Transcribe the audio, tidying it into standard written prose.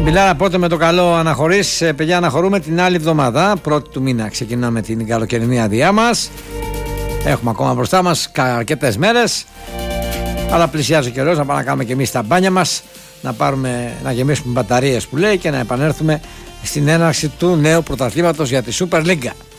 Μιλάρα πότε με το καλό αναχωρείς. Παιδιά, αναχωρούμε την άλλη εβδομάδα. 1η του μήνα ξεκινάμε την καλοκαιρινή αδειά μας. Έχουμε ακόμα μπροστά μας αρκετές μέρες. Αλλά πλησιάζει ο καιρός να πάμε να κάνουμε και εμείς τα μπάνια μας. Να γεμίσουμε μπαταρίες που λέει και να επανέλθουμε στην έναρξη του νέου πρωταθλήματος για τη Super League.